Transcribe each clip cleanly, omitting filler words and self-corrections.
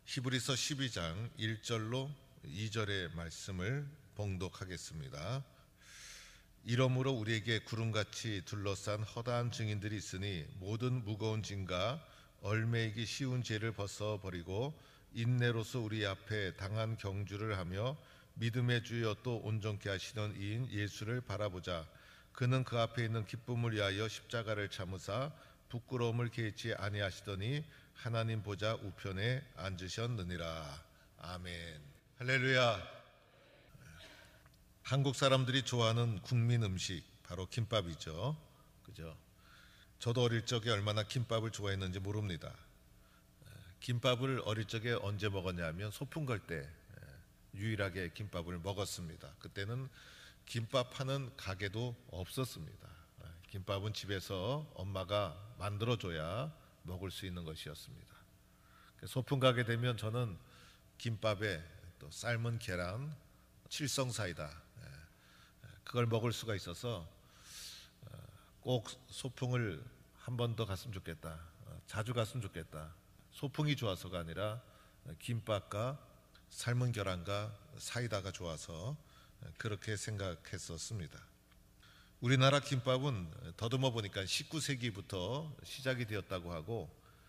히브리서 12장 1절로 2절의 말씀을 봉독하겠습니다. 이러므로 우리에게 구름같이 둘러싼 허다한 증인들이 있으니 모든 무거운 짐과 얼매이기 쉬운 죄를 벗어버리고 인내로서 우리 앞에 당한 경주를 하며 믿음의 주여 또 온전케 하시는 이인 예수를 바라보자. 그는 그 앞에 있는 기쁨을 위하여 십자가를 참으사 부끄러움을 개의치 아니하시더니 하나님 보좌 우편에 앉으셨느니라. 아멘. 할렐루야. 한국 사람들이 좋아하는 국민 음식 바로 김밥이죠. 그죠? 저도 어릴 적에 얼마나 김밥을 좋아했는지 모릅니다. 김밥을 어릴 적에 언제 먹었냐면 소풍 갈 때 유일하게 김밥을 먹었습니다. 그때는 김밥 파는 가게도 없었습니다. 김밥은 집에서 엄마가 만들어줘야 먹을 수 있는 것이었습니다. 소풍 가게 되면 저는 김밥에 또 삶은 계란, 칠성사이다, 그걸 먹을 수가 있어서 꼭 소풍을 한 번 더 갔으면 좋겠다, 자주 갔으면 좋겠다. 소풍이 좋아서가 아니라 김밥과 삶은 계란과 사이다가 좋아서 그렇게 생각했었습니다. 우리나라 김밥은 더듬어 보니까 19세기부터 시작이 되었다고 하고,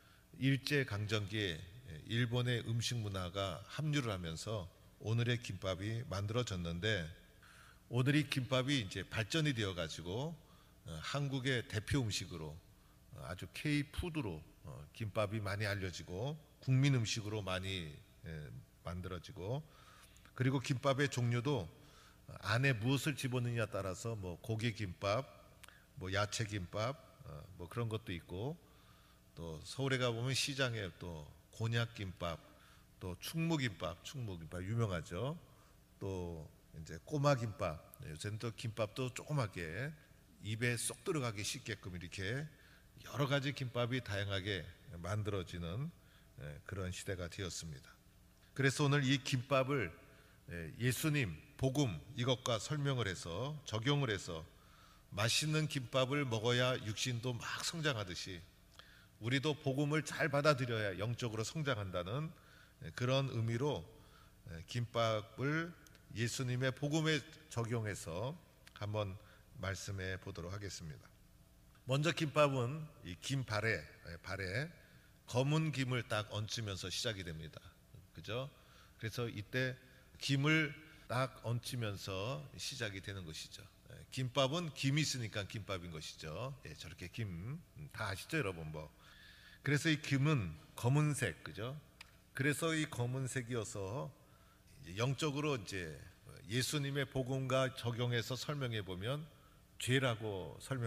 일제강점기에 일본의 음식 문화가 합류를 하면서 오늘의 김밥이 만들어졌는데, 오늘이 김밥이 이제 발전이 되어 가지고 한국의 대표 음식으로, 아주 K푸드로 김밥이 많이 알려지고 국민 음식으로 많이 만들어지고, 그리고 김밥의 종류도 안에 무엇을 집어넣느냐에 따라서 뭐 고기김밥, 뭐 야채김밥, 뭐 그런 것도 있고, 또 서울에 가보면 시장에 또 곤약김밥, 또 충무김밥 유명하죠. 또 이제 꼬마김밥, 요새는 또 김밥도 조그맣게 입에 쏙 들어가기 쉽게끔 이렇게 여러 가지 김밥이 다양하게 만들어지는 그런 시대가 되었습니다. 그래서 오늘 이 김밥을 예수님 복음 이것과 설명을 해서 적용을 해서 맛있는 김밥을 먹어야 육신도 막 성장하듯이 우리도 복음을 잘 받아들여야 영적으로 성장한다는 그런 의미로 김밥을 예수님의 복음에 적용해서 한번 말씀해 보도록 하겠습니다. 먼저 김밥은 이 김발에 검은 김을 딱 얹으면서 시작이 됩니다. 그죠? 그래서 이때 김을 딱 얹히면서 시작이 되는 것이죠. 김밥은 김이 있으니까 김밥인 것이죠. 저렇게 김 다 아시죠, 여러분? 그래서 이 김은 검은색, 그죠? 그래서 이 검은색이어서 영적으로 이제 예수님의 복음과 적용해서 설명해 보면 죄라고 설명.